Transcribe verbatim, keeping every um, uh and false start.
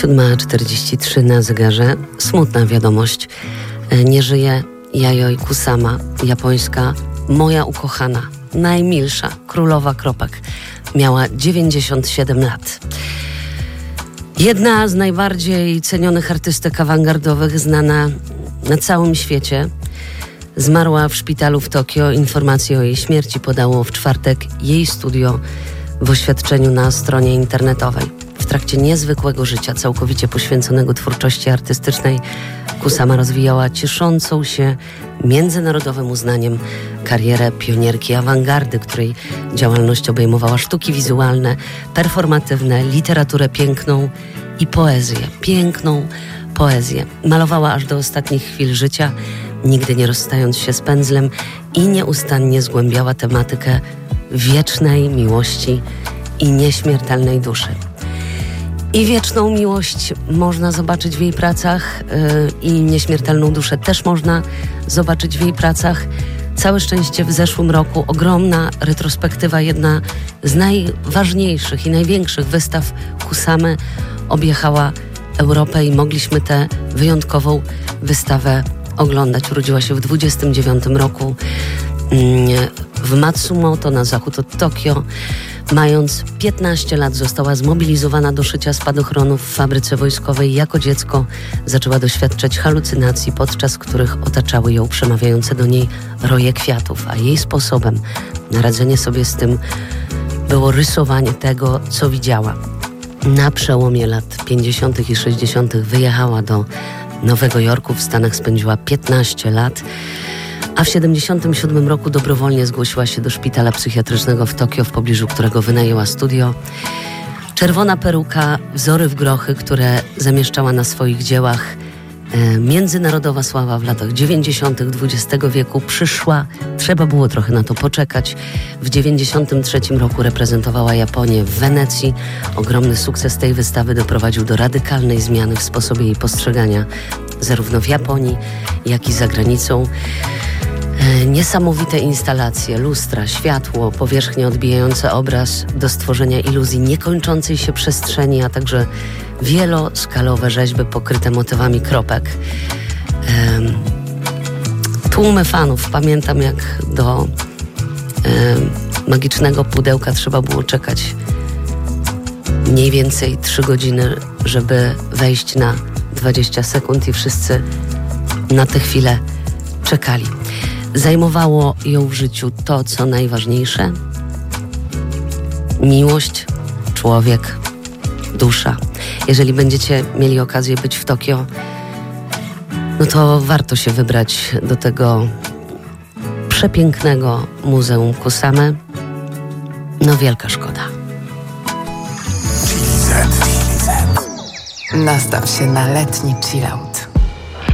siódma czterdzieści trzy na zegarze. Smutna wiadomość. Nie żyje Yayoi Kusama, japońska moja ukochana, najmilsza królowa kropek. Miała dziewięćdziesiąt siedem lat. Jedna z najbardziej cenionych artystek awangardowych, znana na całym świecie, zmarła w szpitalu w Tokio. Informację o jej śmierci podało w czwartek jej studio w oświadczeniu na stronie internetowej. W trakcie niezwykłego życia, całkowicie poświęconego twórczości artystycznej, Kusama rozwijała cieszącą się międzynarodowym uznaniem karierę pionierki awangardy, której działalność obejmowała sztuki wizualne, performatywne, literaturę piękną i poezję. Piękną poezję. Malowała aż do ostatnich chwil życia, nigdy nie rozstając się z pędzlem, i nieustannie zgłębiała tematykę wiecznej miłości i nieśmiertelnej duszy. I wieczną miłość można zobaczyć w jej pracach yy, i nieśmiertelną duszę też można zobaczyć w jej pracach. Całe szczęście w zeszłym roku ogromna retrospektywa, jedna z najważniejszych i największych wystaw Kusamy objechała Europę i mogliśmy tę wyjątkową wystawę oglądać. Urodziła się w dwudziestym dziewiątym roku yy, w Matsumoto na zachód od Tokio. Mając piętnaście lat została zmobilizowana do szycia spadochronów w fabryce wojskowej. Jako dziecko zaczęła doświadczać halucynacji, podczas których otaczały ją przemawiające do niej roje kwiatów, a jej sposobem na radzenie sobie z tym było rysowanie tego, co widziała. Na przełomie lat pięćdziesiątych i sześćdziesiątych wyjechała do Nowego Jorku. W Stanach spędziła piętnaście lat. A w siedemdziesiątym siódmym roku dobrowolnie zgłosiła się do szpitala psychiatrycznego w Tokio, w pobliżu którego wynajęła studio. Czerwona peruka, wzory w grochy, które zamieszczała na swoich dziełach. E, międzynarodowa sława w latach dziewięćdziesiątych dwudziestego wieku przyszła. Trzeba było trochę na to poczekać. W dziewięćdziesiątym trzecim roku reprezentowała Japonię w Wenecji. Ogromny sukces tej wystawy doprowadził do radykalnej zmiany w sposobie jej postrzegania, zarówno w Japonii, jak i za granicą. Niesamowite instalacje, lustra, światło, powierzchnie odbijające obraz do stworzenia iluzji niekończącej się przestrzeni, a także wieloskalowe rzeźby pokryte motywami kropek. Ehm, tłumy fanów. Pamiętam, jak do ehm, magicznego pudełka trzeba było czekać mniej więcej trzy godziny, żeby wejść na dwadzieścia sekund, i wszyscy na tę chwilę czekali. Zajmowało ją w życiu to, co najważniejsze: miłość, człowiek, dusza. Jeżeli będziecie mieli okazję być w Tokio, no to warto się wybrać do tego przepięknego Muzeum Kusamy. No wielka szkoda. Nastaw się na letni chillout.